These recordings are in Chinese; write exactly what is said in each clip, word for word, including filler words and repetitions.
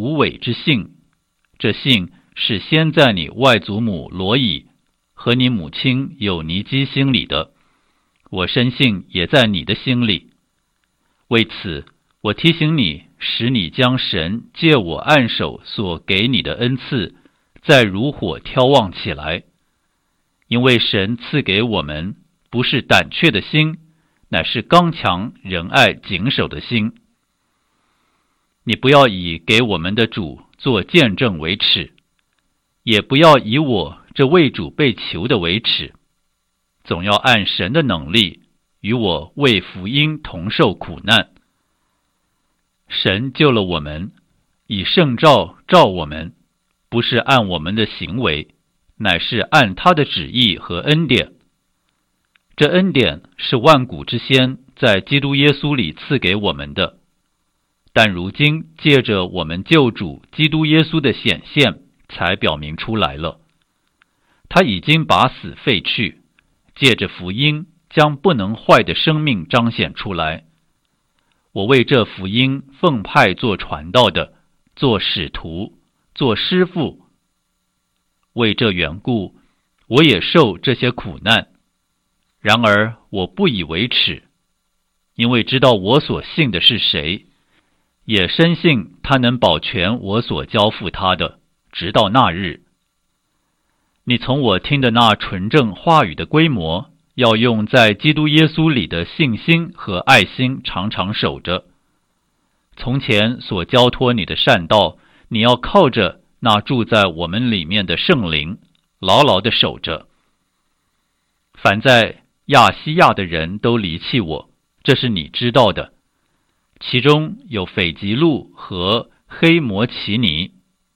无伪之信，这信是先在你外祖母罗以和你母亲有尼基心里的，我深信也在你的心里。为此，我提醒你，使你将神借我按手所给你的恩赐再如火挑旺起来，因为神赐给我们不是胆怯的心，乃是刚强仁爱谨守的心。你不要以给我们的主做见证为耻，也不要以我这为主被囚的为耻，总要按神的能力与我为福音同受苦难。神救了我们，以圣召召我们，不是按我们的行为，乃是按他的旨意和恩典。这恩典是万古之先在基督耶稣里赐给我们的，但如今借着我们救主基督耶稣的显现才表明出来了。他已经把死废去，借着福音将不能坏的生命彰显出来。我为这福音奉派做传道的，做使徒，做师傅。为这缘故，我也受这些苦难。然而我不以为耻，因为知道我所信的是谁，也深信他能保全我所交付他的，直到那日。你从我听的那纯正话语的规模，要用在基督耶稣里的信心和爱心常常守着。从前所交托你的善道，你要靠着那住在我们里面的圣灵，牢牢地守着。凡在亚西亚的人都离弃我，这是你知道的，其中有斐吉路和黑摩奇尼。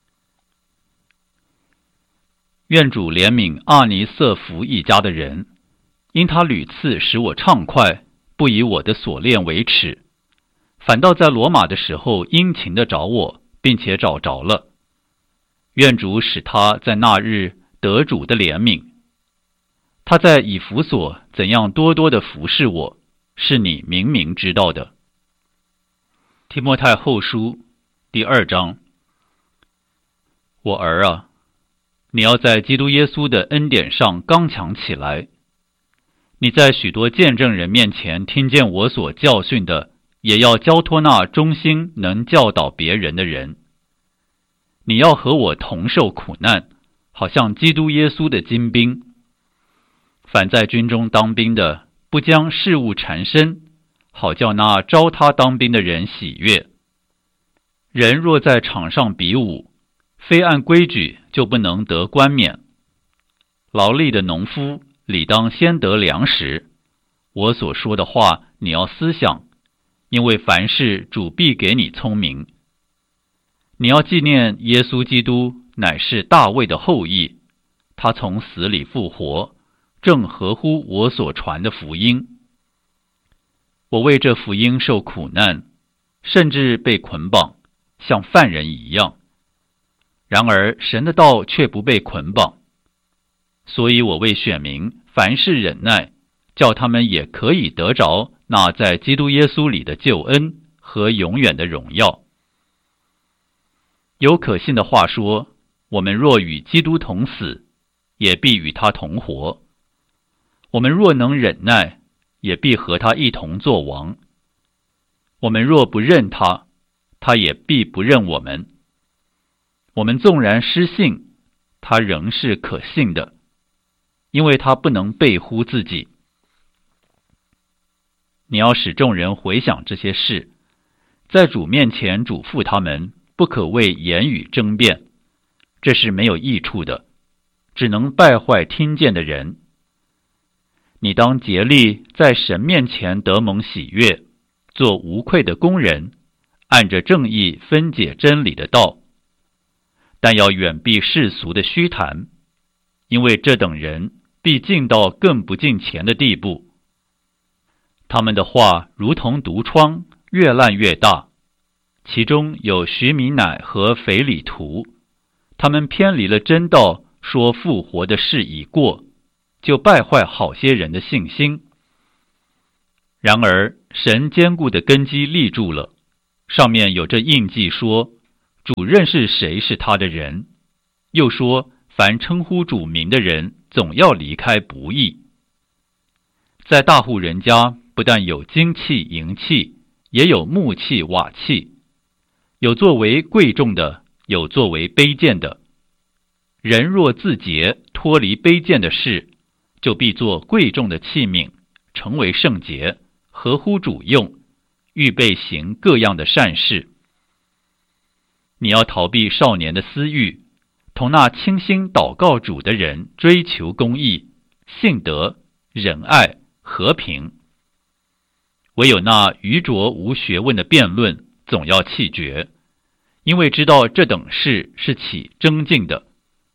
愿主怜悯阿尼瑟弗一家的人，因他屡次使我畅快，不以我的所恋为耻，反倒在罗马的时候殷勤地找我，并且找着了。愿主使他在那日得主的怜悯。他在以弗所怎样多多地服侍我，是你明明知道的。提摩太后书第二章。我儿啊，你要在基督耶稣的恩典上刚强起来。你在许多见证人面前听见我所教训的，也要交托那忠心能教导别人的人。你要和我同受苦难，好像基督耶稣的精兵。凡在军中当兵的，不将事物缠身，好叫那招他当兵的人喜悦。人若在场上比武，非按规矩就不能得冠冕。劳力的农夫理当先得粮食。我所说的话你要思想，因为凡事主必给你聪明。你要纪念耶稣基督乃是大卫的后裔，他从死里复活，正合乎我所传的福音。我为这福音受苦难，甚至被捆绑，像犯人一样。然而神的道却不被捆绑，所以我为选民凡事忍耐，叫他们也可以得着那在基督耶稣里的救恩和永远的荣耀。有可信的话说，我们若与基督同死，也必与他同活。我们若能忍耐，也必和他一同作王。我们若不认他，他也必不认我们。我们纵然失信，他仍是可信的，因为他不能背乎自己。你要使众人回想这些事，在主面前嘱咐他们，不可为言语争辩，这是没有益处的，只能败坏听见的人。你当竭力在神面前得蒙喜悦，做无愧的工人，按着正义分解真理的道，但要远避世俗的虚谈，因为这等人必进到更不敬虔的地步。他们的话如同毒疮，越烂越大，其中有徐米乃和腓里图，他们偏离了真道，说复活的事已过，就败坏好些人的信心。然而神坚固的根基立住了，上面有这印记说， 主认识谁是他的人，又说凡称呼主名的人总要离开不义。在大户人家，不但有金器银器，也有木器瓦器，有作为贵重的，有作为卑贱的。人若自洁，脱离卑贱的事，就必做贵重的器皿，成为圣洁，合乎主用，预备行各样的善事。你要逃避少年的私欲，同那倾心祷告主的人追求公义、信德、仁爱、和平。唯有那愚拙无学问的辩论，总要弃绝，因为知道这等事是起争竞的。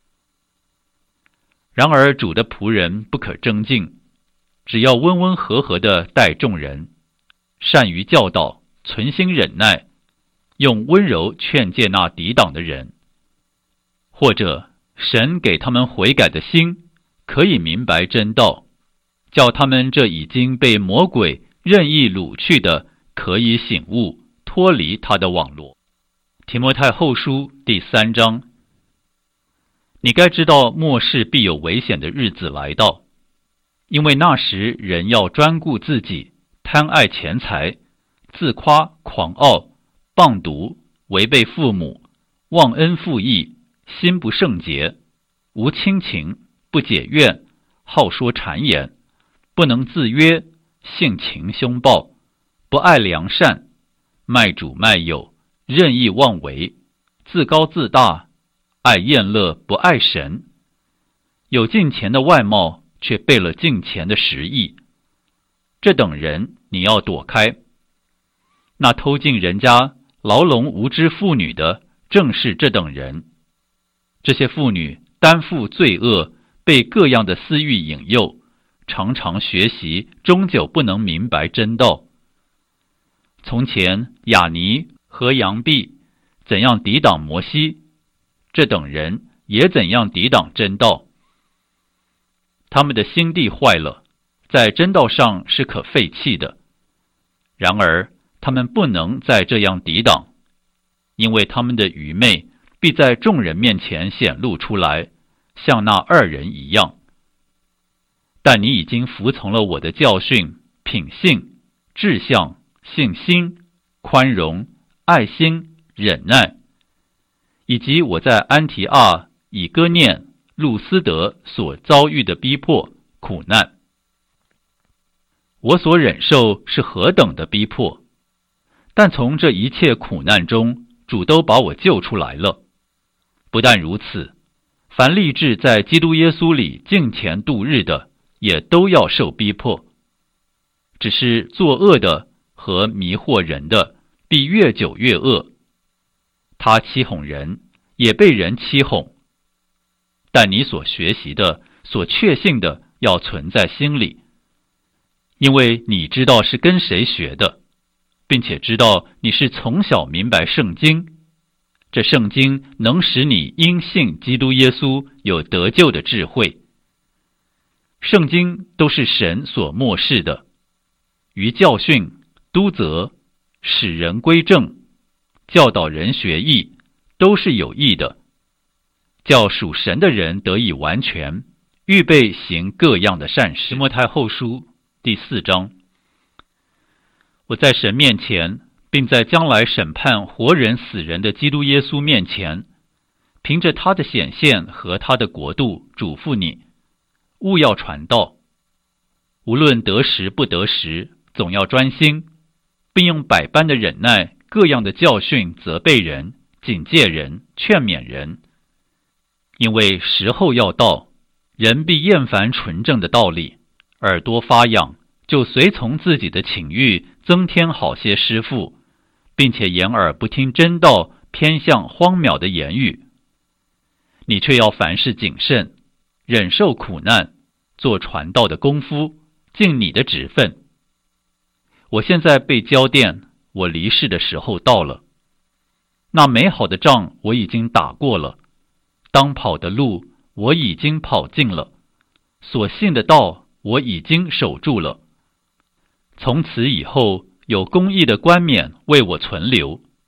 然而主的仆人不可争竞，只要温温和和地待众人，善于教导，存心忍耐，用温柔劝诫那抵挡的人。或者神给他们悔改的心，可以明白真道，叫他们这已经被魔鬼任意掳去的，可以醒悟，脱离他的网罗。提摩太后书第三章。你该知道末世必有危险的日子来到，因为那时人要专顾自己，贪爱钱财，自夸狂傲，谤毒，违背父母，忘恩负义，心不圣洁，无亲情，不解怨，好说谗言，不能自约，性情凶暴，不爱良善，卖主卖友，任意妄为，自高自大，爱宴乐，不爱神，有敬虔的外貌，却背了敬虔的实意。这等人你要躲开。那偷进人家牢笼无知妇女的，正是这等人。这些妇女担负罪恶，被各样的私欲引诱，常常学习，终究不能明白真道。从前亚尼和杨毕怎样抵挡摩西，这等人也怎样抵挡真道。他们的心地坏了，在真道上是可废弃的。然而他们不能再这样抵挡，因为他们的愚昧必在众人面前显露出来，像那二人一样。但你已经服从了我的教训、品性、志向、信心、宽容、爱心、忍耐，以及我在安提阿、以哥念、路斯德所遭遇的逼迫、苦难。我所忍受是何等的逼迫，但从这一切苦难中，主都把我救出来了。不但如此，凡立志在基督耶稣里敬虔度日的，也都要受逼迫。只是作恶的和迷惑人的，必越久越恶。他欺哄人，也被人欺哄。但你所学习的、所确信的，要存在心里，因为你知道是跟谁学的，并且知道你是从小明白圣经。这圣经能使你因信基督耶稣有得救的智慧。圣经都是神所默示的，于教训、督责、使人归正、教导人学义，都是有益的，叫属神的人得以完全，预备行各样的善事。提摩太后书第四章。我在神面前，并在将来审判活人死人的基督耶稣面前，凭着他的显现和他的国度，嘱咐你，务要传道，无论得时不得时，总要专心，并用百般的忍耐，各样的教训责备人，警戒人，劝勉人。因为时候要到，人必厌烦纯正的道理，耳朵发痒，就随从自己的情欲，增添好些师傅，并且掩耳不听真道，偏向荒渺的言语。你却要凡事谨慎，忍受苦难，做传道的功夫，尽你的职分。我现在被交电，我离世的时候到了。那美好的仗我已经打过了，当跑的路我已经跑尽了，所信的道我已经守住了。从此以后，有公义的冠冕为我存留，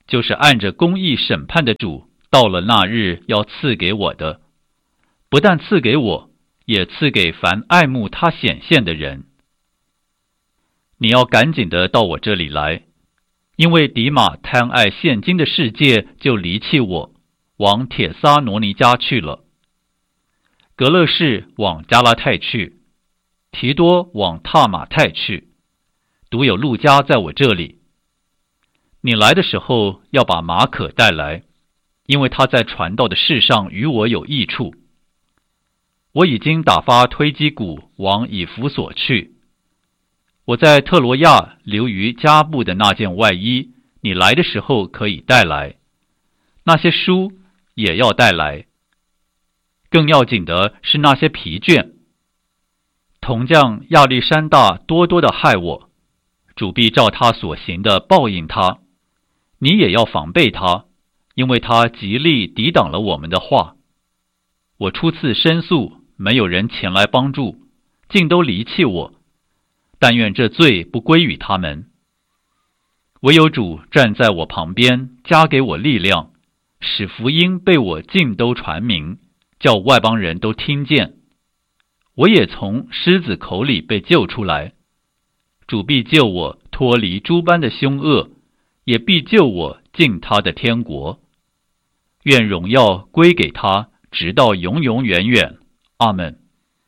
就是按着公义审判的主到了那日要赐给我的，不但赐给我，也赐给凡爱慕他显现的人。你要赶紧的到我这里来，因为迪马贪爱现今的世界，就离弃我，往帖撒罗尼迦去了。格勒士往加拉太去，提多往塔马太去，独有路加在我这里。你来的时候要把马可带来，因为他在传道的事上与我有益处。我已经打发推基古往以弗所去。我在特罗亚留于加布的那件外衣，你来的时候可以带来。那些书也要带来。更要紧的是那些皮卷。铜匠亚历山大多多的害我，主必照他所行的报应他。你也要防备他，因为他极力抵挡了我们的话。我初次申诉，没有人前来帮助，竟都离弃我。但愿这罪不归于他们。唯有主站在我旁边，加给我力量，使福音被我尽都传明，叫外邦人都听见。我也从狮子口里被救出来。主必救我脱离诸般的凶恶，也必救我进他的天国。愿荣耀归给他，直到永永远远。阿们。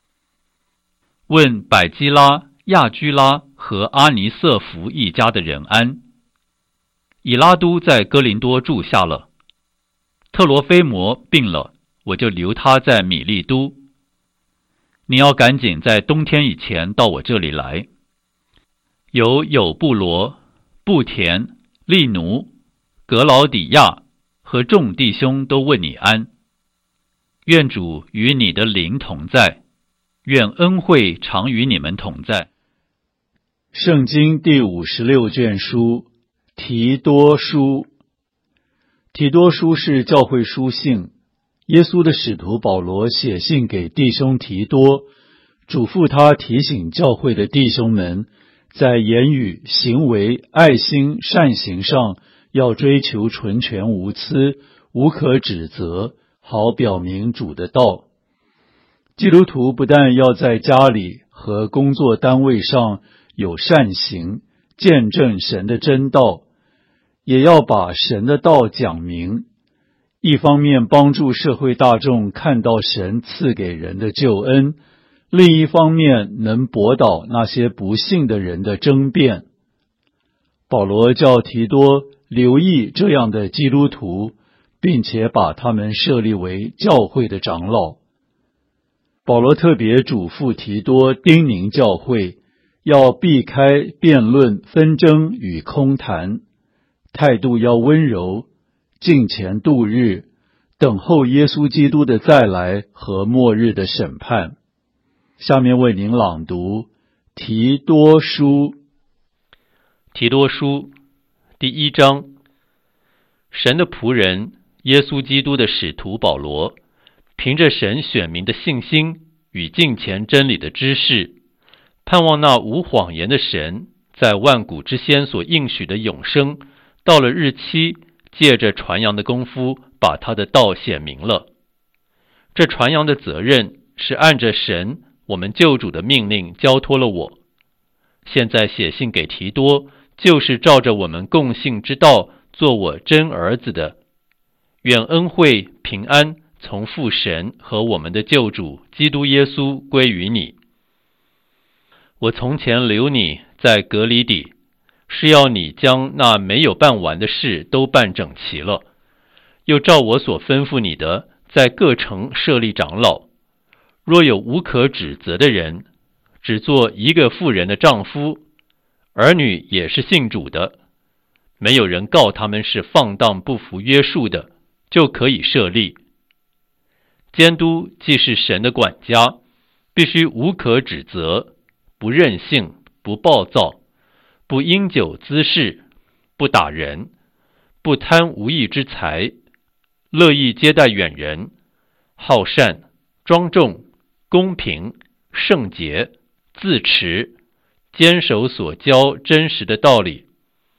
问百基拉、亚居拉和阿尼瑟弗一家的人安。以拉都在哥林多住下了。特罗菲摩病了，我就留他在米利都。你要赶紧在冬天以前到我这里来。有有布罗、布田、利奴、格劳底亚和众弟兄都问你安。愿主与你的灵同在，愿恩惠常与你们同在。 圣经第五十六卷书提多书。提多书是教会书信，耶稣的使徒保罗写信给弟兄提多，嘱咐他提醒教会的弟兄们，在言语、行为、爱心、善行上要追求纯全无疵，无可指责，好表明主的道。基督徒不但要在家里和工作单位上有善行，见证神的真道，也要把神的道讲明，一方面帮助社会大众看到神赐给人的救恩，另一方面能驳倒那些不信的人的争辩。保罗叫提多留意这样的基督徒，并且把他们设立为教会的长老。保罗特别嘱咐提多叮咛教会，要避开辩论、纷争与空谈，态度要温柔，敬虔度日，等候耶稣基督的再来和末日的审判。下面为您朗读提多书。 提多书第一章。神的仆人，耶稣基督的使徒保罗，凭着神选民的信心与敬虔真理的知识，盼望那无谎言的神在万古之先所应许的永生，到了日期，借着传扬的功夫，把他的道显明了。这传扬的责任是按着神我们救主的命令交托了我。现在写信给提多，就是照着我们共信之道做我真儿子的。愿恩惠平安从父神和我们的救主基督耶稣归于你。我从前留你在革哩底，是要你将那没有办完的事都办整齐了，又照我所吩咐你的，在各城设立长老。若有无可指责的人，只做一个妇人的丈夫，儿女也是信主的，没有人告他们是放荡不服约束的，就可以设立。监督既是神的管家，必须无可指责，不任性，不暴躁，不因酒滋事，不打人，不贪无义之财，乐意接待远人，好善，庄重，公平，圣洁，自持，坚守所教真实的道理。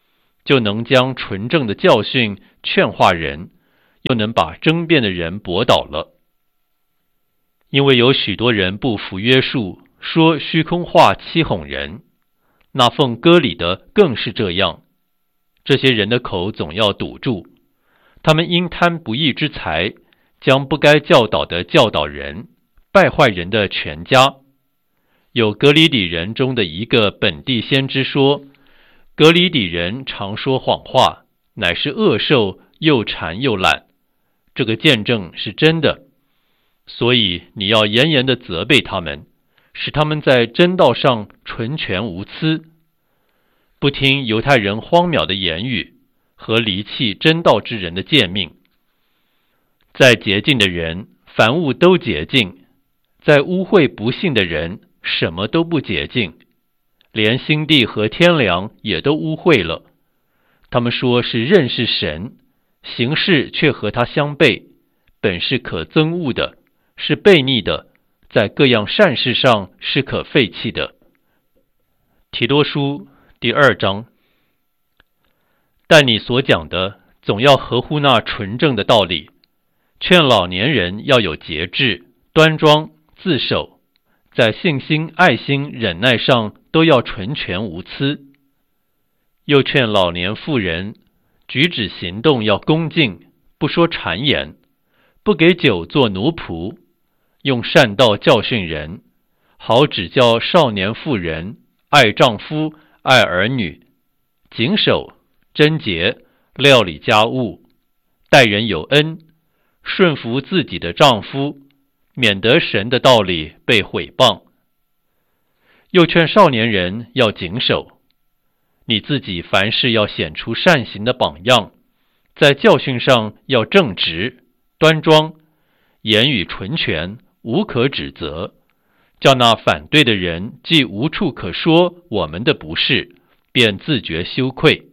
就能将纯正的教训劝化人，又能把争辩的人驳倒了。因为有许多人不服约束，说虚空话欺哄人，那奉割礼的更是这样。这些人的口总要堵住，他们因贪不义之财，将不该教导的教导人，败坏人的全家。有格里底人中的一个本地先知说，格里底人常说谎话，乃是恶兽，又馋又懒。这个见证是真的，所以你要严严地责备他们，使他们在真道上纯全无疵，不听犹太人荒谬的言语和离弃真道之人的诫命。在洁净的人，凡物都洁净；在污秽不信的人，什么都不洁净，连心地和天良也都污秽了。他们说是认识神，行事却和他相悖，本是可憎恶的，是悖逆的，在各样善事上是可废弃的。提多书第二章。但你所讲的总要合乎那纯正的道理，劝老年人要有节制、端庄、自守，在信心、爱心、忍耐上都要纯全无疵。又劝老年妇人举止行动要恭敬，不说谗言，不给酒做奴仆，用善道教训人，好指教少年妇人爱丈夫、爱儿女，谨守、贞洁、料理家务，待人有恩，顺服自己的丈夫，免得神的道理被毁谤。又劝少年人要谨守，你自己凡事要显出善行的榜样，在教训上要正直、端庄，言语纯全，无可指责，叫那反对的人既无处可说我们的不是，便自觉羞愧。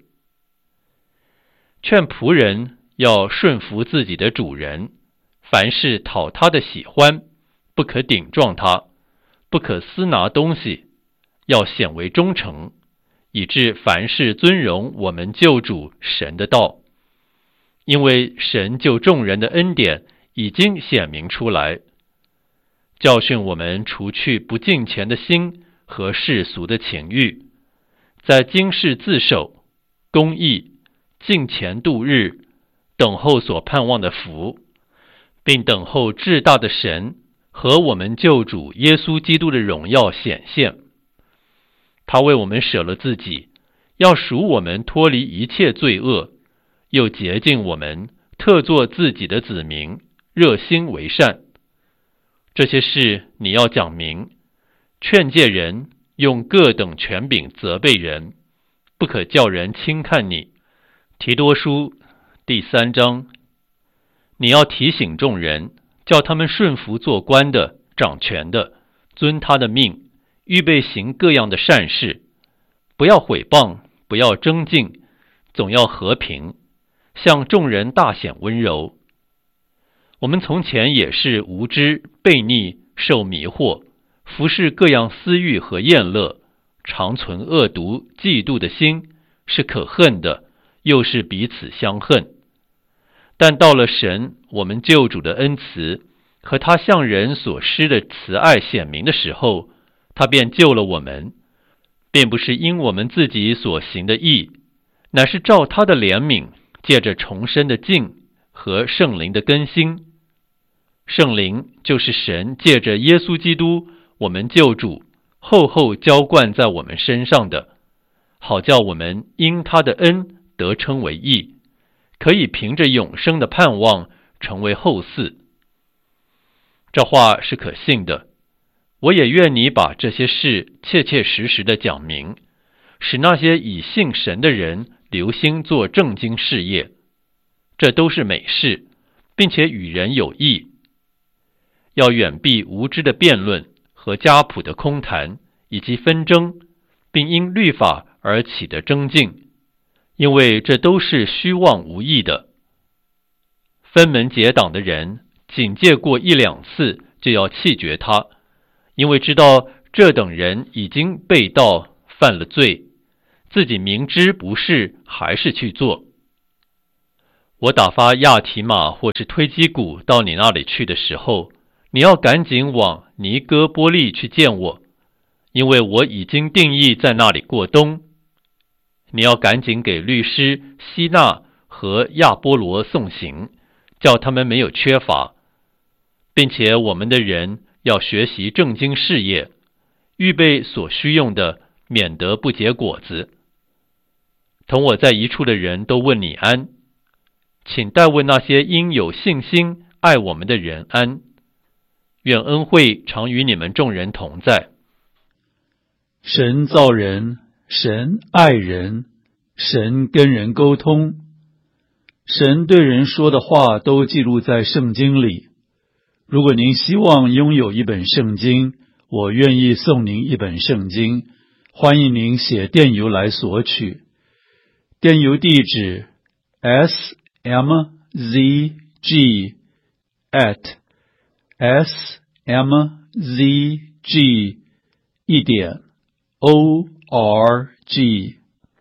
劝仆人要顺服自己的主人，凡事讨他的喜欢，不可顶撞他，不可私拿东西，要显为忠诚，以致凡事尊荣我们救主神的道。因为神救众人的恩典已经显明出来，教训我们除去不敬虔的心和世俗的情欲，在今世自守、公义、敬虔度日，等候所盼望的福，并等候至大的神和我们救主耶稣基督的荣耀显现。他为我们舍了自己，要赎我们脱离一切罪恶，又洁净我们，特作自己的子民，热心为善。这些事你要讲明，劝诫人，用各等权柄责备人，不可叫人轻看你。提多书第三章。你要提醒众人，叫他们顺服做官的、掌权的，遵他的命，预备行各样的善事，不要毁谤，不要争竞，总要和平，向众人大显温柔。我们从前也是无知、悖逆、受迷惑，服侍各样私欲和厌乐，常存恶毒、嫉妒的心，是可恨的，又是彼此相恨。但到了神我们救主的恩慈和他向人所施的慈爱显明的时候，他便救了我们，并不是因我们自己所行的义，乃是照他的怜悯，借着重生的敬和圣灵的更新。圣灵就是神借着耶稣基督我们救主厚厚浇灌在我们身上的，好叫我们因他的恩得称为义，可以凭着永生的盼望成为后嗣。这话是可信的，我也愿你把这些事切切实实的讲明，使那些以信神的人留心做正经事业。这都是美事，并且与人有益。要远避无知的辩论和家谱的空谈，以及纷争，并因律法而起的争竞，因为这都是虚妄无益的。分门结党的人，警戒过一两次就要弃绝他，因为知道这等人已经背道犯了罪， 自己明知不是还是去做。我打发亚提马或是推基古到你那里去的时候，你要赶紧往尼哥波利去见我，因为我已经定义在那里过冬。你要赶紧给律师希纳和亚波罗送行，叫他们没有缺乏，并且我们的人要学习正经事业，预备所需用的，免得不结果子。同我在一处的人都问你安，请代问那些因有信心爱我们的人安。愿恩惠常与你们众人同在。 神造人，神爱人，神跟人沟通，神对人说的话都记录在圣经里。如果您希望拥有一本圣经，我愿意送您一本圣经，欢迎您写电邮来索取。电邮地址 s m z g at s m z g 一点 o r g。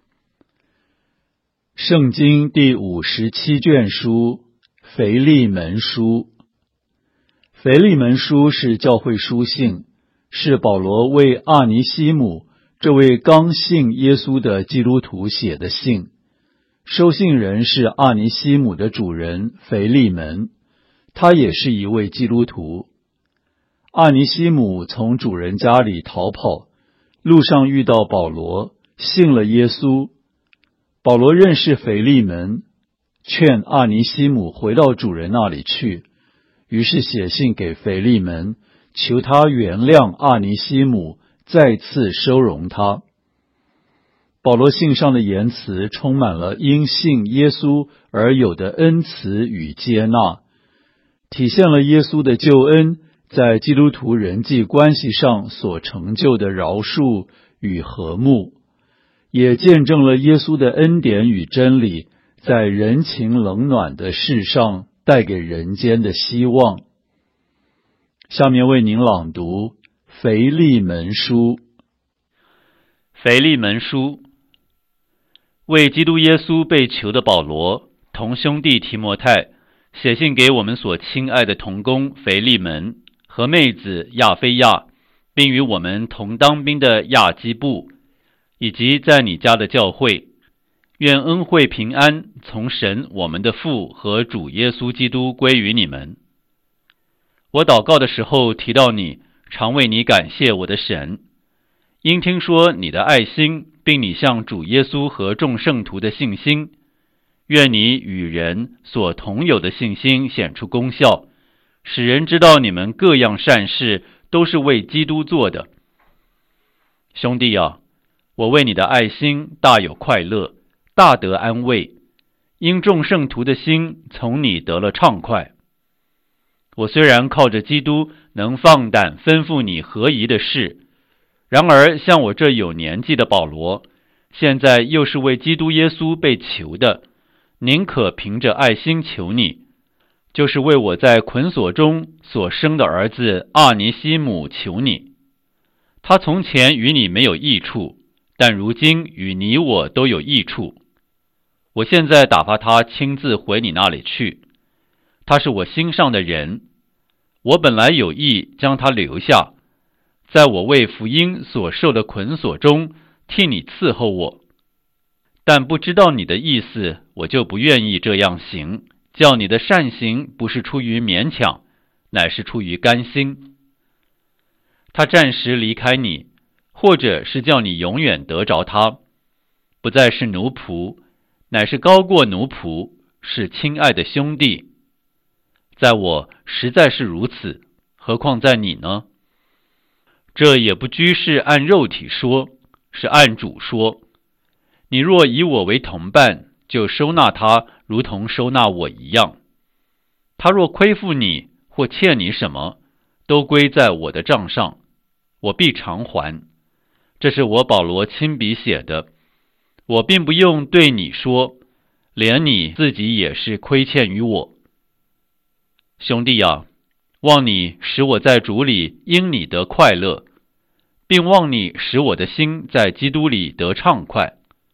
圣经第五十七卷书，腓利门书。腓利门书是教会书信，是保罗为阿尼西姆这位刚信耶稣的基督徒写的信。收信人是阿尼西姆的主人腓利门，他也是一位基督徒。阿尼西姆从主人家里逃跑，路上遇到保罗，信了耶稣。保罗认识腓利门，劝阿尼西姆回到主人那里去，于是写信给腓利门，求他原谅阿尼西姆，再次收容他。保罗信上的言辞充满了因信耶稣而有的恩慈与接纳，体现了耶稣的救恩在基督徒人际关系上所成就的饶恕与和睦，也见证了耶稣的恩典与真理在人情冷暖的世上带给人间的希望。下面为您朗读腓利门书。 腓利门书，为基督耶稣被囚的保罗，同兄弟提摩太，写信给我们所亲爱的同工腓利门和妹子亚非亚，并与我们同当兵的亚基布，以及在你家的教会。愿恩惠平安从神我们的父和主耶稣基督归于你们。我祷告的时候提到你，常为你感谢我的神，因听说你的爱心，并你向主耶稣和众圣徒的信心，愿你与人所同有的信心显出功效，使人知道你们各样善事都是为基督做的。兄弟啊，我为你的爱心大有快乐，大得安慰，因众圣徒的心从你得了畅快。我虽然靠着基督能放胆吩咐你合宜的事，然而像我这有年纪的保罗，现在又是为基督耶稣被囚的，宁可凭着爱心求你，就是为我在捆锁中所生的儿子阿尼西姆求你。他从前与你没有益处，但如今与你我都有益处。我现在打发他亲自回你那里去，他是我心上的人，我本来有意将他留下，在我为福音所受的捆锁中替你伺候我，但不知道你的意思，我就不愿意这样行，叫你的善行不是出于勉强，乃是出于甘心。他暂时离开你，或者是叫你永远得着他，不再是奴仆，乃是高过奴仆，是亲爱的兄弟。在我实在是如此，何况在你呢？这也不拘是按肉体说，是按主说。你若以我为同伴，就收纳他如同收纳我一样。他若亏负你或欠你什么，都归在我的账上，我必偿还。这是我保罗亲笔写的，我并不用对你说，连你自己也是亏欠于我。兄弟啊，望你使我在主里因你得快乐，并望你使我的心在基督里得畅快，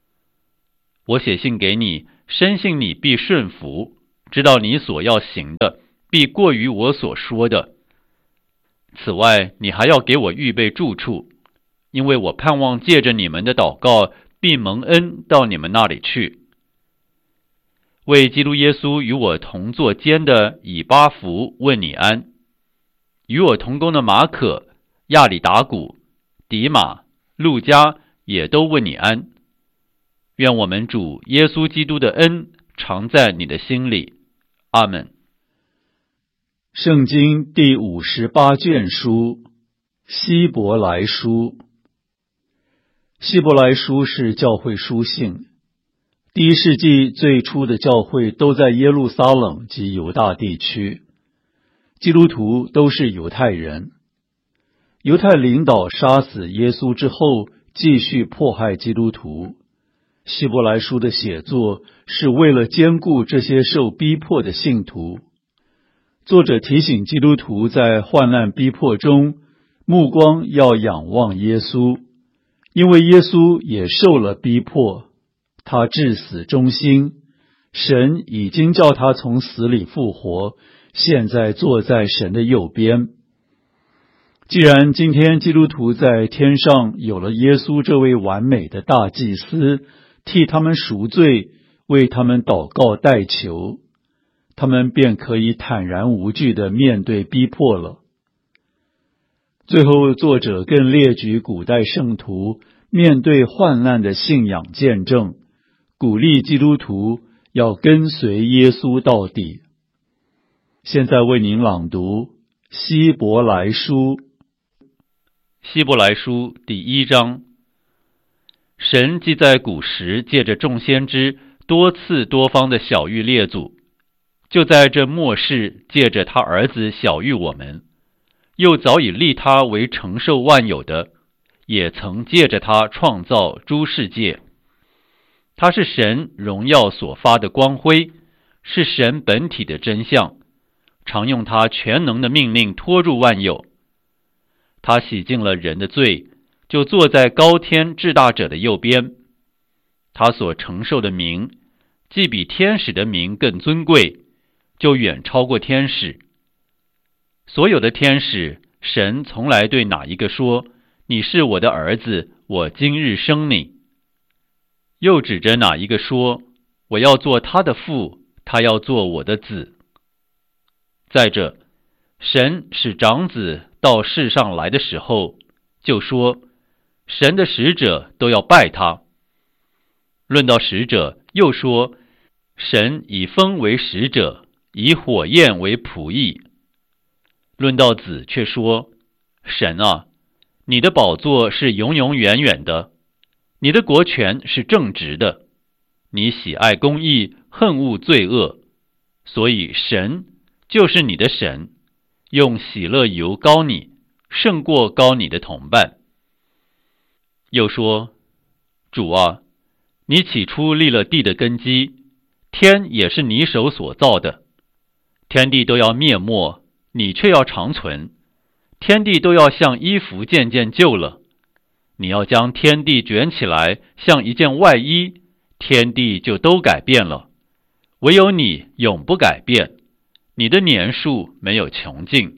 我写信给你，深信你必顺服，知道你所要行的必过于我所说的。此外，你还要给我预备住处，因为我盼望借着你们的祷告，必蒙恩到你们那里去。为基督耶稣与我同作监的以巴弗问你安，与我同工的马可、亚里达古、迪马、路加也都问你安。愿我们主耶稣基督的恩常在你的心里。阿们。 圣经第五十八卷书，希伯来书。希伯来书是教会书信。第一世纪最初的教会都在耶路撒冷及犹大地区，基督徒都是犹太人。犹太领导杀死耶稣之后，继续迫害基督徒。希伯来书的写作是为了兼顾这些受逼迫的信徒。作者提醒基督徒在患难逼迫中，目光要仰望耶稣，因为耶稣也受了逼迫，他至死忠心，神已经叫他从死里复活，现在坐在神的右边。既然今天基督徒在天上有了耶稣这位完美的大祭司，替他们赎罪，为他们祷告代求，他们便可以坦然无惧地面对逼迫了。最后，作者更列举古代圣徒面对患难的信仰见证，鼓励基督徒要跟随耶稣到底。现在为您朗读希伯来书。 希伯来书第一章。神既在古时借着众先知多次多方的晓谕列祖，就在这末世借着他儿子晓谕我们，又早已立他为承受万有的，也曾借着他创造诸世界。他是神荣耀所发的光辉，是神本体的真相，常用他全能的命令托住万有。他洗净了人的罪，就坐在高天至大者的右边。他所承受的名，既比天使的名更尊贵，就远超过天使。所有的天使，神从来对哪一个说，你是我的儿子，我今日生你。又指着哪一个说，我要做他的父，他要做我的子。再者，神使长子到世上来的时候，就说神的使者都要拜他。论到使者，又说神以风为使者，以火焰为仆役。论到子，却说神啊，你的宝座是永永远远的，你的国权是正直的，你喜爱公义，恨恶罪恶，所以神就是你的神，用喜乐油膏你，胜过膏你的同伴。又说，主啊，你起初立了地的根基，天也是你手所造的，天地都要灭没，你却要长存，天地都要像衣服渐渐旧了，你要将天地卷起来，像一件外衣，天地就都改变了，唯有你永不改变，你的年数没有穷尽。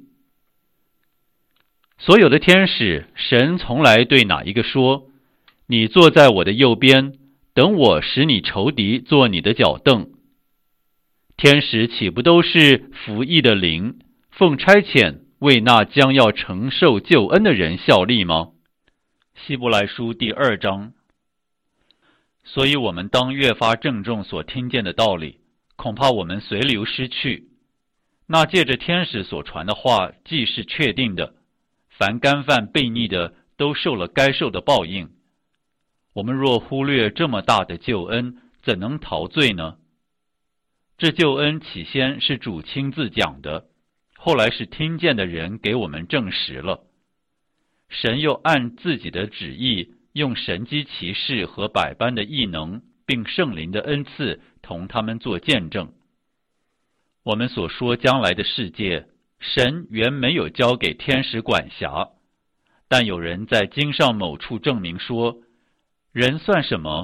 所有的天使，神从来对哪一个说，你坐在我的右边，等我使你仇敌做你的脚凳。天使岂不都是服役的灵，奉差遣为那将要承受救恩的人效力吗？希伯来书第二章。所以我们当越发郑重所听见的道理，恐怕我们随流失去。那借着天使所传的话，既是确定的，凡干犯悖逆的，都受了该受的报应。我们若忽略这么大的救恩，怎能逃罪呢？这救恩起先是主亲自讲的，后来是听见的人给我们证实了。神又按自己的旨意，用神机骑士和百般的异能，并圣灵的恩赐，同他们做见证。我们所说将来的世界，神原没有交给天使管辖，但有人在经上某处证明说，人算什么？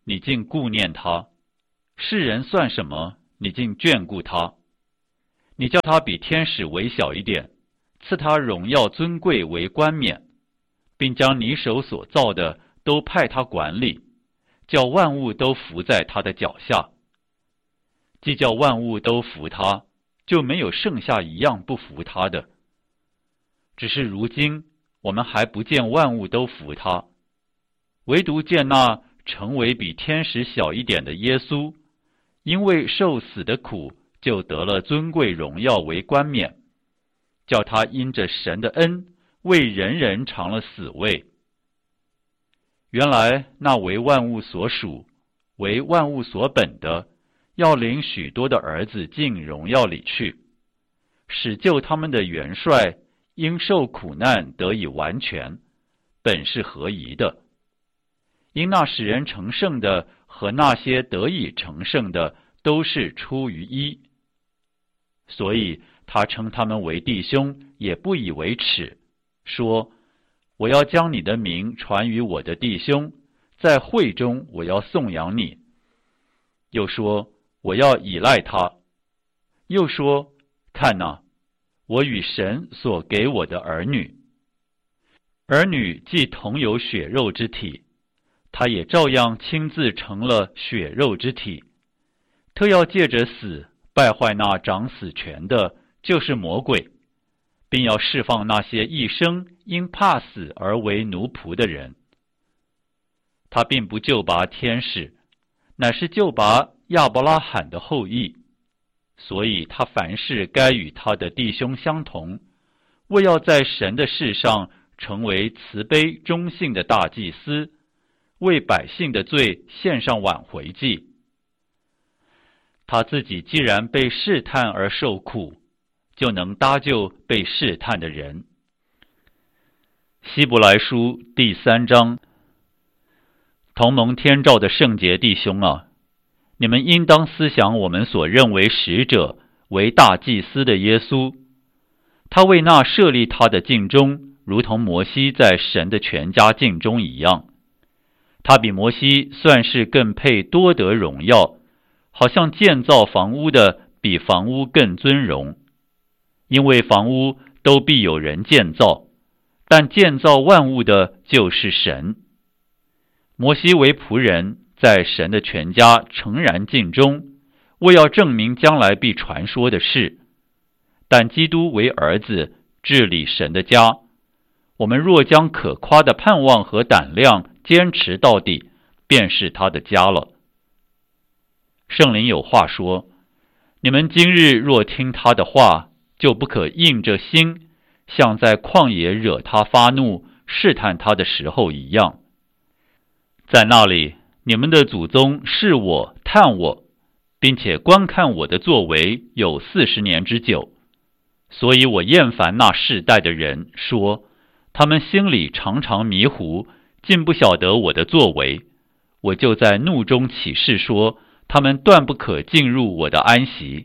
你竟顾念他；世人算什么，你竟眷顾他。你叫他比天使微小一点，赐他荣耀尊贵为冠冕，并将你手所造的都派他管理，叫万物都伏在他的脚下。既叫万物都服他，就没有剩下一样不服他的。只是如今我们还不见万物都服他，唯独见那成为比天使小一点的耶稣，因为受死的苦，就得了尊贵荣耀为冠冕，叫他因着神的恩，为人人尝了死味。原来那为万物所属，为万物所本的，要领许多的儿子进荣耀里去，使救他们的元帅因受苦难得以完全，本是合宜的。因那使人成圣的和那些得以成圣的都是出于一，所以他称他们为弟兄，也不以为耻，说：我要将你的名传于我的弟兄，在会中我要颂扬你。又说：我要倚赖他。又说：看哪，我与神所给我的儿女。儿女既同有血肉之体，他也照样亲自成了血肉之体，特要借着死败坏那掌死权的，就是魔鬼，并要释放那些一生因怕死而为奴仆的人。他并不救拔天使，乃是救拔亚伯拉罕的后裔，所以他凡事该与他的弟兄相同，为要在神的事上成为慈悲忠信的大祭司，为百姓的罪献上挽回祭。他自己既然被试探而受苦，就能搭救被试探的人。希伯来书第三章。同蒙天照的圣洁弟兄啊，你们应当思想我们所认为使者为大祭司的耶稣，他为那设立他的境中，如同摩西在神的全家境中一样。他比摩西算是更配多得荣耀，好像建造房屋的比房屋更尊荣。因为房屋都必有人建造，但建造万物的就是神。摩西为仆人，在神的全家诚然尽忠，为要证明将来必传说的事。但基督为儿子，治理神的家。我们若将可夸的盼望和胆量坚持到底，便是他的家了。圣灵有话说：你们今日若听他的话，就不可硬着心，像在旷野惹他发怒、试探他的时候一样。在那里，你们的祖宗试我、探我，并且观看我的作为有四十年之久。所以我厌烦那世代的人，说他们心里常常迷糊，竟不晓得我的作为。我就在怒中起誓说，他们断不可进入我的安息。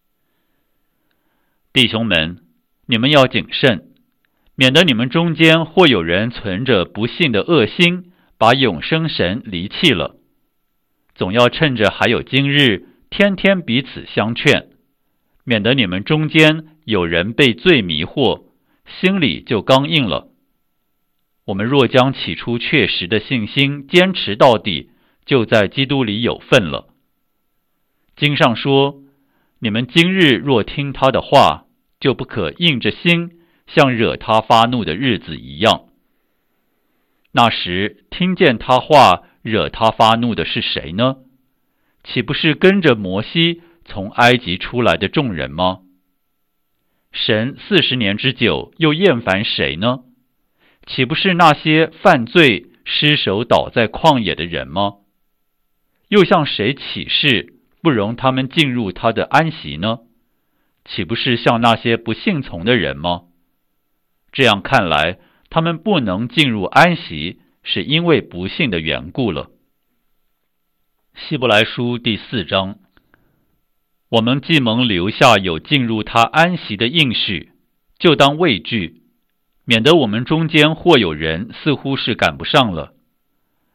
弟兄们，你们要谨慎，免得你们中间或有人存着不信的恶心，把永生神离弃了。总要趁着还有今日，天天彼此相劝，免得你们中间有人被罪迷惑，心里就刚硬了。我们若将起初确实的信心坚持到底，就在基督里有份了。经上说，你们今日若听他的话，就不可硬着心，像惹他发怒的日子一样。那时听见他话惹他发怒的是谁呢？岂不是跟着摩西从埃及出来的众人吗？神四十年之久又厌烦谁呢？岂不是那些犯罪失手倒在旷野的人吗？又向谁起誓不容他们进入他的安息呢？岂不是像那些不信从的人吗？这样看来，他们不能进入安息，是因为不信的缘故了。希伯来书第四章。我们既蒙留下有进入他安息的应许，就当畏惧，免得我们中间或有人似乎是赶不上了。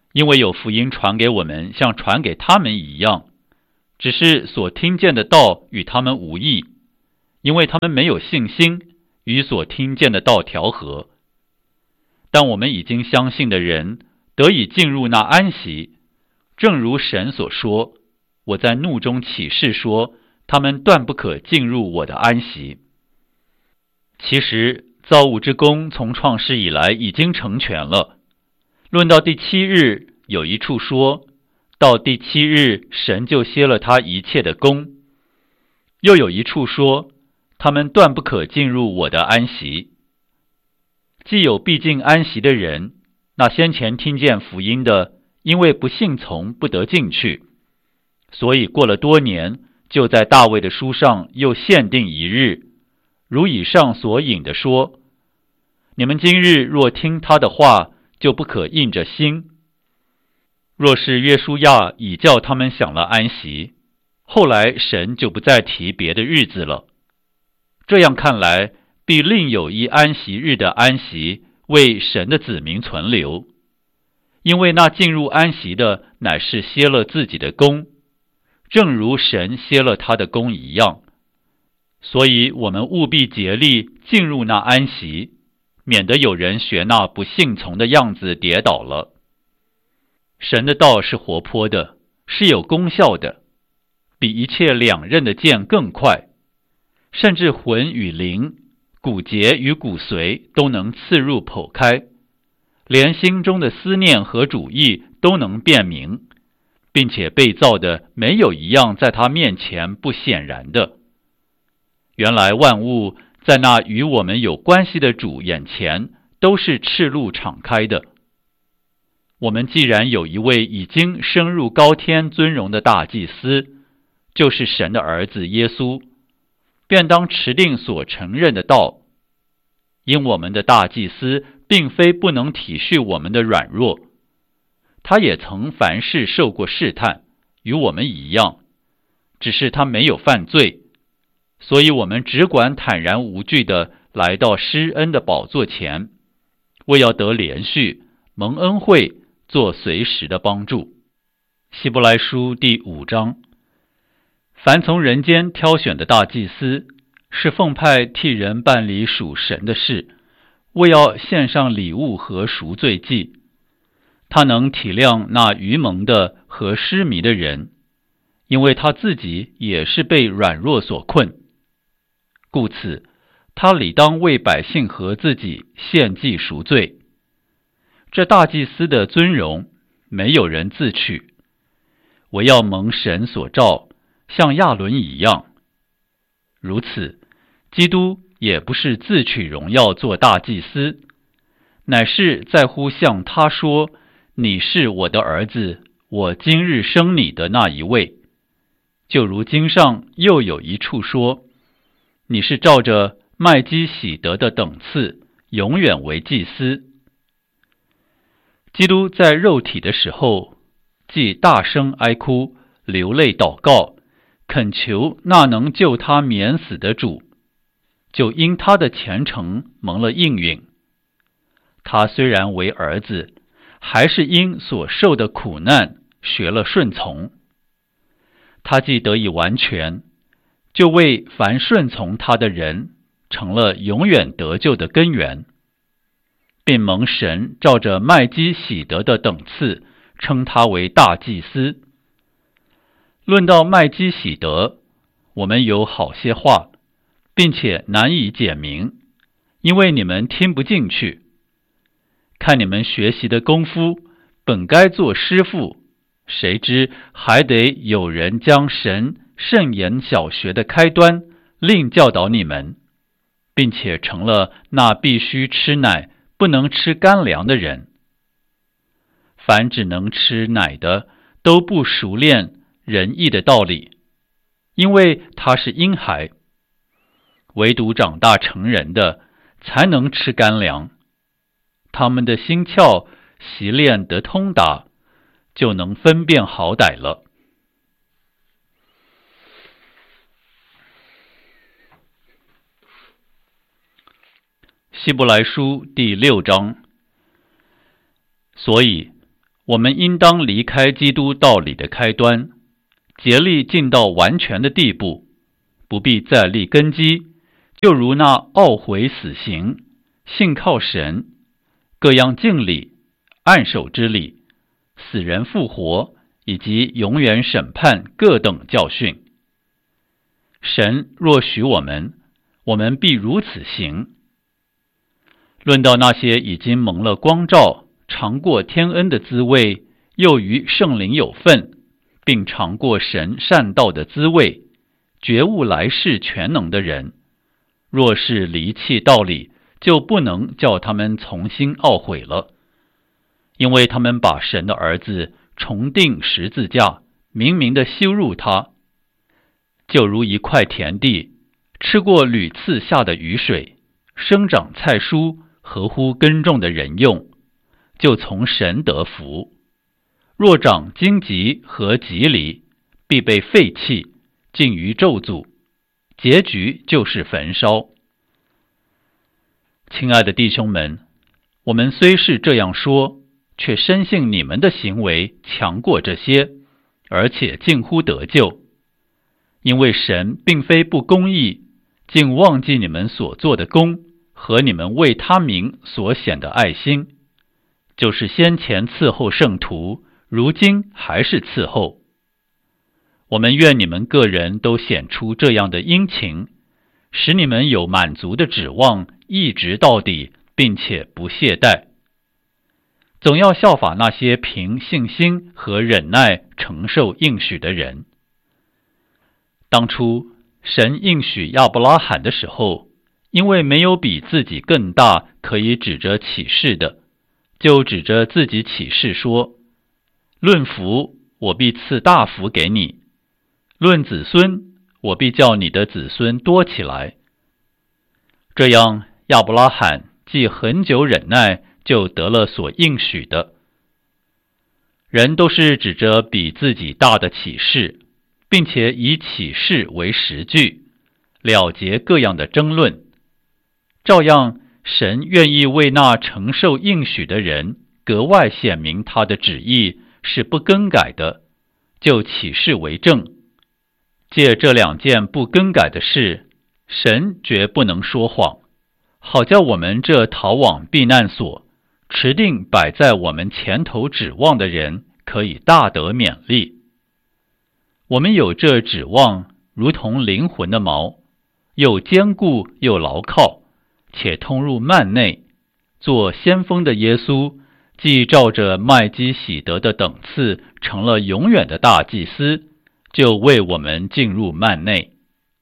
因为有福音传给我们，像传给他们一样，只是所听见的道与他们无异，因为他们没有信心与所听见的道调和。但我们已经相信的人得以进入那安息，正如神所说，我在怒中起誓说，他们断不可进入我的安息。其实造物之功从创世以来已经成全了。论到第七日，有一处说，到第七日神就歇了他一切的功。又有一处说，他们断不可进入我的安息。既有必进安息的人，那先前听见福音的，因为不信从，不得进去。所以过了多年，就在大卫的书上又限定一日，如以上所引的说，你们今日若听他的话，就不可硬着心。若是约书亚已叫他们享了安息，后来神就不再提别的日子了。这样看来，必另有一安息日的安息为神的子民存留，因为那进入安息的乃是歇了自己的功，正如神歇了他的功一样。所以我们务必竭力进入那安息，免得有人学那不信从的样子跌倒了。神的道是活泼的，是有功效的，比一切两刃的剑更快，甚至魂与灵、骨节与骨髓都能刺入剖开，连心中的思念和主意都能辨明，并且被造的没有一样在他面前不显然的。原来万物在那与我们有关系的主眼前都是赤露敞开的。我们既然有一位已经升入高天尊荣的大祭司，就是神的儿子耶稣，便当持定所承认的道。因我们的大祭司并非不能体恤我们的软弱，他也曾凡事受过试探，与我们一样，只是他没有犯罪，所以我们只管坦然无惧地来到施恩的宝座前，为要得连续蒙恩惠，做随时的帮助。希伯来书第五章，凡从人间挑选的大祭司，是奉派替人办理属神的事，为要献上礼物和赎罪祭。他能体谅那愚蒙的和失迷的人，因为他自己也是被软弱所困。故此，他理当为百姓和自己献祭赎罪。这大祭司的尊荣，没有人自取，唯要蒙神所召，像亚伦一样。如此，基督也不是自取荣耀做大祭司，乃是在乎向他说，你是我的儿子，我今日生你的那一位。就如经上又有一处说，你是照着麦基洗德的等次，永远为祭司。基督在肉体的时候，既大声哀哭，流泪祷告，恳求那能救他免死的主，就因他的虔诚蒙了应允。他虽然为儿子，还是因所受的苦难学了顺从。他既得以完全，就为凡顺从他的人成了永远得救的根源，并蒙神照着麦基洗德的等次称他为大祭司。论到麦基洗德，我们有好些话，并且难以解明，因为你们听不进去。看你们学习的功夫，本该做师傅，谁知还得有人将神圣言小学的开端另教导你们，并且成了那必须吃奶不能吃干粮的人。凡只能吃奶的，都不熟练仁义的道理，因为他是婴孩。唯独长大成人的，才能吃干粮。他们的心窍习练得通达，就能分辨好歹了。希伯来书第六章。所以我们应当离开基督道理的开端，竭力进到完全的地步，不必再立根基，就如那懊悔死刑、信靠神、各样敬礼、按手之礼、死人复活以及永远审判各等教训。神若许我们，我们必如此行。论到那些已经蒙了光照、尝过天恩的滋味，又与圣灵有份，并尝过神善道的滋味，觉悟来世全能的人，若是离弃道理，就不能叫他们重新懊悔了，因为他们把神的儿子重钉十字架，明明的羞辱他，就如一块田地，吃过屡次下的雨水，生长菜蔬，合乎耕种的人用，就从神得福；若长荆棘和棘藜，必被废弃，尽于咒诅，结局就是焚烧。亲爱的弟兄们，我们虽是这样说，却深信你们的行为强过这些，而且近乎得救。因为神并非不公义，竟忘记你们所做的功和你们为他名所显的爱心，就是先前伺候圣徒，如今还是伺候。我们愿你们个人都显出这样的殷勤，使你们有满足的指望，一直到底，并且不懈怠。总要效法那些凭信心和忍耐承受应许的人。当初神应许亚伯拉罕的时候，因为没有比自己更大可以指着启示的，就指着自己启示说：论福，我必赐大福给你；论子孙，我必叫你的子孙多起来。这样，亚伯拉罕既很久忍耐，就得了所应许的。人都是指着比自己大的启示，并且以启示为实据，了结各样的争论。照样，神愿意为那承受应许的人格外显明他的旨意是不更改的，就启示为证。借这两件不更改的事，神绝不能说谎，好叫我们这逃往避难所，持定摆在我们前头指望的人，可以大得勉励。我们有这指望，如同灵魂的锚，又坚固又牢靠，且通入幔内。做先锋的耶稣，既照着麦基洗德的等次，成了永远的大祭司，就为我们进入幔内。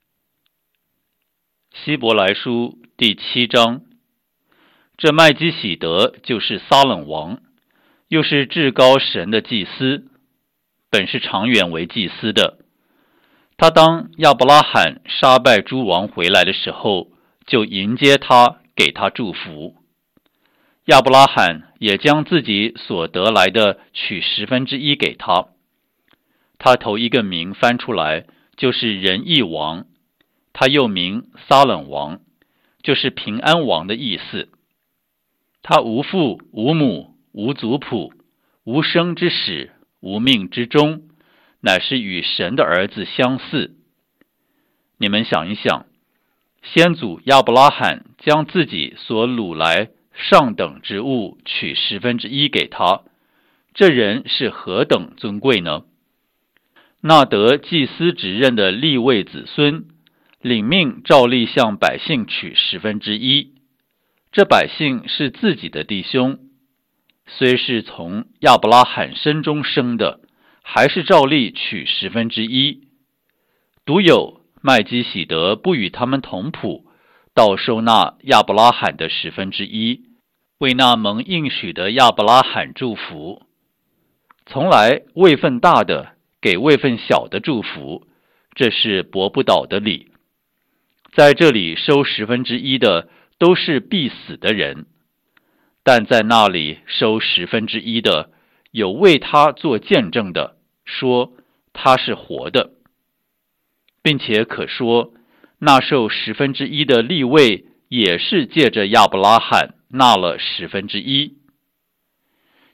希伯来书第七章，这麦基洗德就是撒冷王，又是至高神的祭司，本是长远为祭司的。他当亚伯拉罕杀败诸王回来的时候，就迎接他，给他祝福。亚伯拉罕也将自己所得来的取十分之一给他。他头一个名翻出来，就是仁义王，他又名撒冷王，就是平安王的意思。他无父无母无族谱，无生之始，无命之终，乃是与神的儿子相似。你们想一想，先祖亚伯拉罕将自己所掳来上等之物取十分之一给他，这人是何等尊贵呢？那得祭司职任的利未子孙，领命照例向百姓取十分之一。这百姓是自己的弟兄，虽是从亚伯拉罕身中生的，还是照例取十分之一。独有麦基洗德不与他们同谱，倒收纳亚伯拉罕的十分之一，为那蒙应许的亚伯拉罕祝福。从来位分大的给位分小的祝福，这是驳不倒的理。在这里收十分之一的都是必死的人，但在那里收十分之一的，有为他做见证的，说他是活的，并且可说那受十分之一的利未也是借着亚伯拉罕纳了十分之一。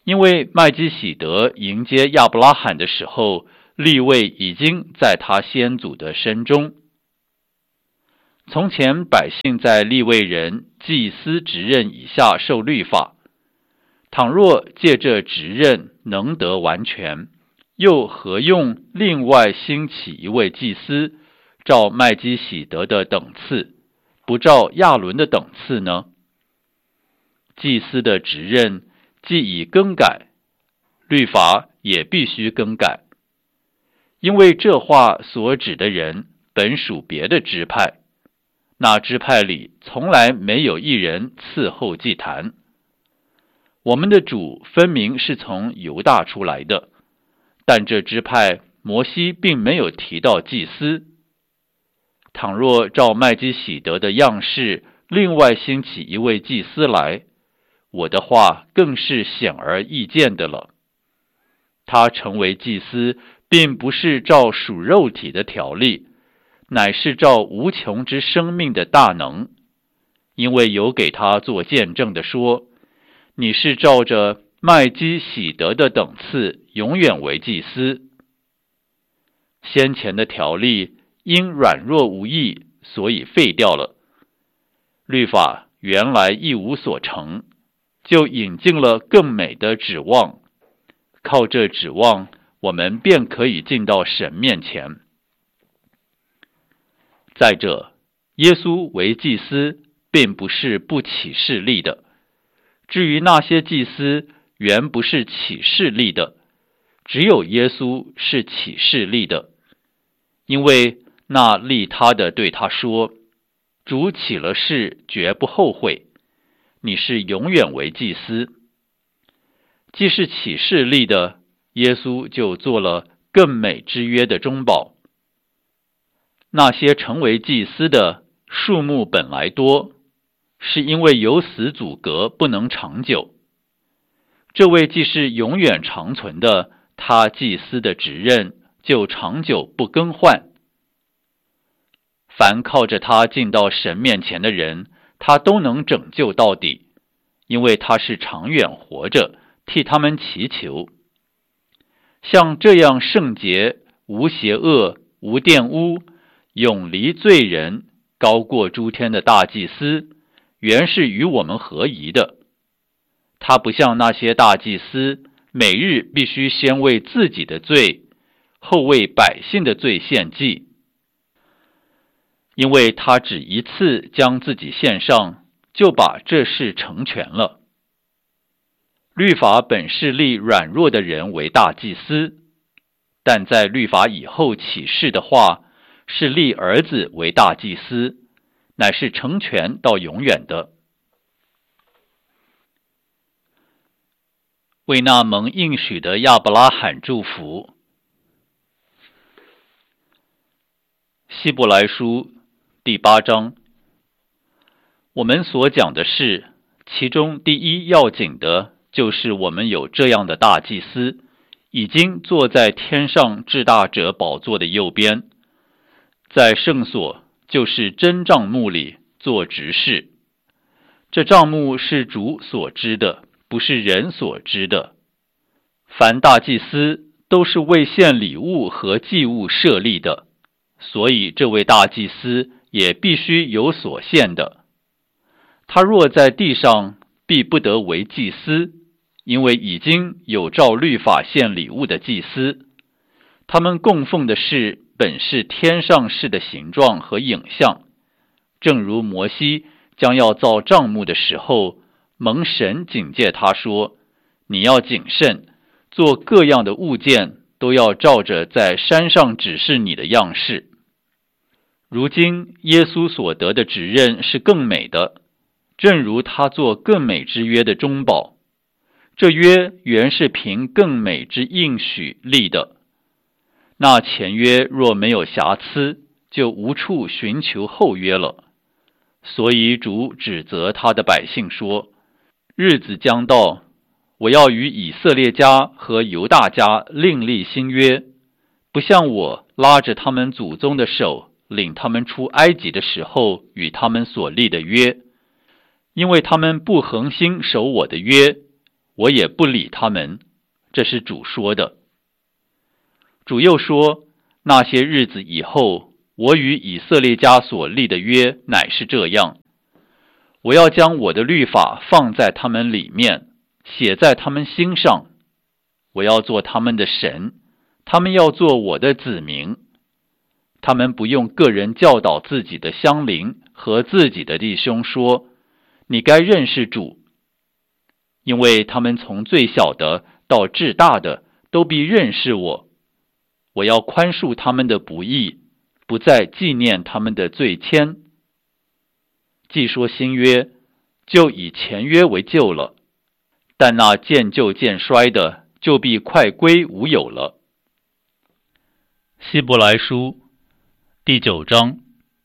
因为麦基洗德迎接亚伯拉罕的时候，利未已经在他先祖的身中。从前百姓在利未人祭司职任以下受律法，倘若借这职任能得完全，又何用另外兴起一位祭司，照麦基洗德的等次，不照亚伦的等次呢？祭司的职任既已更改，律法也必须更改，因为这话所指的人本属别的支派，那支派里从来没有一人伺候祭坛。我们的主分明是从犹大出来的，但这支派摩西并没有提到祭司。倘若照麦基洗德的样式另外兴起一位祭司来，我的话更是显而易见的了。他成为祭司，并不是照属肉体的条例，乃是照无穷之生命的大能，因为有给他做见证的说，你是照着麦基洗德的等次永远为祭司。先前的条例因软弱无益，所以废掉了。律法原来一无所成，就引进了更美的指望，靠这指望，我们便可以进到神面前。再者，耶稣为祭司，并不是不起势力的。至于那些祭司，原不是起势力的，只有耶稣是起势力的。因为那立他的对他说，主起了誓，绝不后悔，你是永远为祭司。既是起势力的，耶稣就做了更美之约的中保。那些成为祭司的数目本来多，是因为有死阻隔，不能长久。这位既是永远长存的，他祭司的职任就长久不更换。凡靠着他进到神面前的人，他都能拯救到底，因为他是长远活着，替他们祈求。像这样圣洁、无邪恶、无玷污、永离罪人、高过诸天的大祭司，原是与我们合宜的。他不像那些大祭司，每日必须先为自己的罪，后为百姓的罪献祭，因为他只一次将自己献上，就把这事成全了。律法本是立软弱的人为大祭司，但在律法以后启示的话，是立儿子为大祭司，乃是成全到永远的。为那蒙应许的亚伯拉罕祝福。希伯来书第八章，我们所讲的是，其中第一要紧的，就是我们有这样的大祭司，已经坐在天上至大者宝座的右边，在圣所，就是真帐幕里做执事。这帐幕是主所知的，不是人所知的。凡大祭司都是为献礼物和祭物设立的，所以这位大祭司也必须有所献的。他若在地上，必不得为祭司，因为已经有照律法献礼物的祭司，他们供奉的事本是天上事的形状和影像，正如摩西将要造帐幕的时候，蒙神警戒他说，你要谨慎，做各样的物件都要照着在山上指示你的样式。如今耶稣所得的职任是更美的，正如他做更美之约的中保。这约原是凭更美之应许立的。那前约若没有瑕疵，就无处寻求后约了。所以主指责他的百姓说，日子将到，我要与以色列家和犹大家另立新约，不像我拉着他们祖宗的手，领他们出埃及的时候与他们所立的约，因为他们不恒心守我的约， 我也不理他们。这是主说的。主又说，那些日子以后，我与以色列家所立的约乃是这样，我要将我的律法放在他们里面，写在他们心上，我要做他们的神，他们要做我的子民。他们不用个人教导自己的乡邻和自己的弟兄说，你该认识主，因为他们从最小的到至大的都必认识我。我要宽恕他们的不义，不再纪念他们的罪愆。既说新约，就以前约为旧了，但那渐旧渐衰的，就必快归无有了。 希伯来书第九章。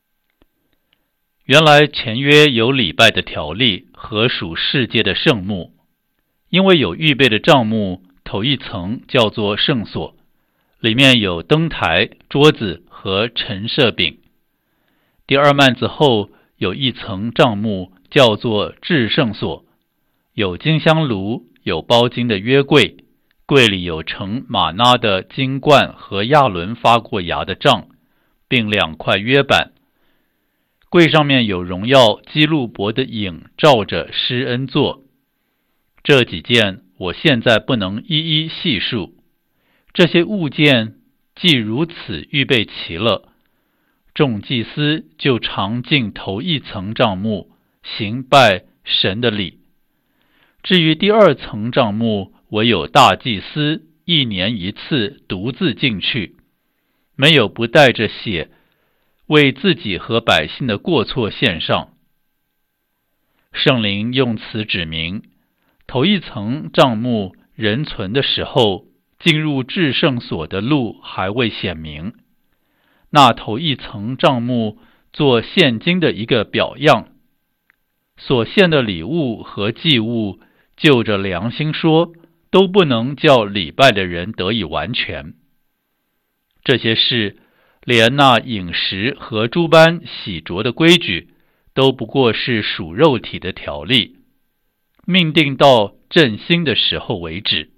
原来前约有礼拜的条例和属世界的圣幕，因为有预备的帐幕，头一层叫做圣所，里面有灯台、桌子和陈设饼。第二幔子后有一层帐幕，叫做至圣所，有金香炉，有包金的约柜，柜里有盛玛纳的金罐和亚伦发过芽的杖，并两块约板。柜上面有荣耀基路伯的影照着施恩座。这几件我现在不能一一细数。这些物件既如此预备齐了，众祭司就常进头一层帐幕，行拜神的礼。至于第二层帐幕，唯有大祭司一年一次独自进去，没有不带着血为自己和百姓的过错献上。圣灵用此指明，头一层帐幕人存的时候，进入至圣所的路还未显明。那头一层帐幕做现今的一个表样，所献的礼物和祭物，就着良心说，都不能叫礼拜的人得以完全。这些事，连那饮食和诸般洗濯的规矩，都不过是属肉体的条例，命定到振兴的时候为止。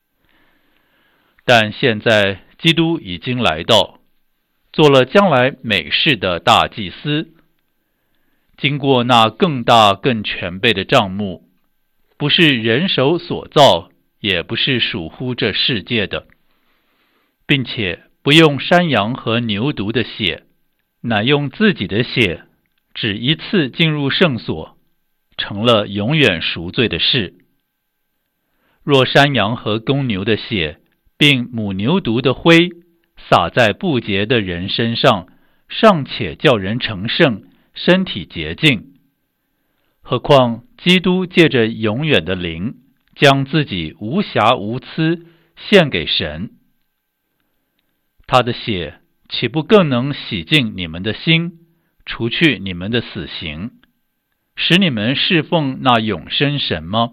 但现在基督已经来到，做了将来美事的大祭司，经过那更大更全备的帐幕，不是人手所造，也不是属乎这世界的，并且不用山羊和牛犊的血，乃用自己的血，只一次进入圣所，成了永远赎罪的事。若山羊和公牛的血，并母牛犊的灰，洒在不洁的人身上，尚且叫人成圣，身体洁净，何况基督借着永远的灵，将自己无瑕无疵献给神，他的血岂不更能洗净你们的心，除去你们的死刑，使你们侍奉那永生神吗？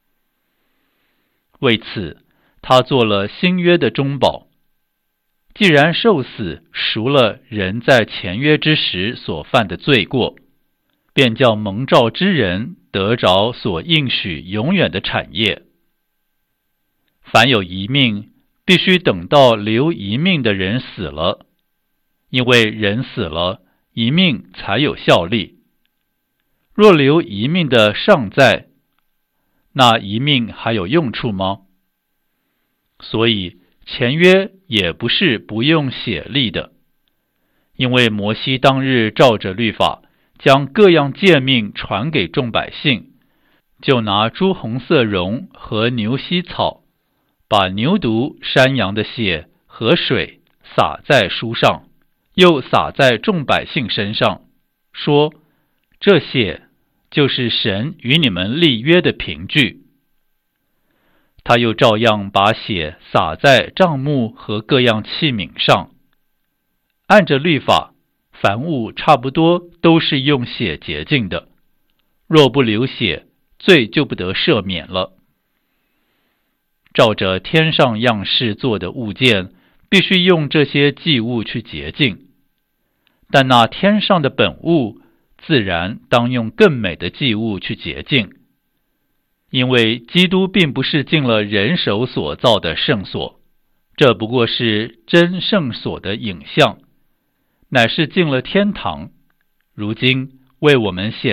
为此他做了新约的中保，既然受死赎了人在前约之时所犯的罪过，便叫蒙召之人得着所应许永远的产业。凡有遗命，必须等到留遗命的人死了，因为人死了，遗命才有效力。若留遗命的尚在，那遗命还有用处吗？所以前约也不是不用血立的，因为摩西当日照着律法，将各样诫命传给众百姓，就拿朱红色绒和牛膝草，把牛犊、山羊的血和水洒在书上，又洒在众百姓身上，说：这血就是神与你们立约的凭据。他又照样把血洒在帐幕和各样器皿上。按着律法，凡物差不多都是用血洁净的，若不流血，罪就不得赦免了。照着天上样式做的物件，必须用这些祭物去洁净，但那天上的本物，自然当用更美的祭物去洁净。 因为基督并不是进了人手所造的圣所，这不过是真圣所的影像，乃是进了天堂，如今为我们显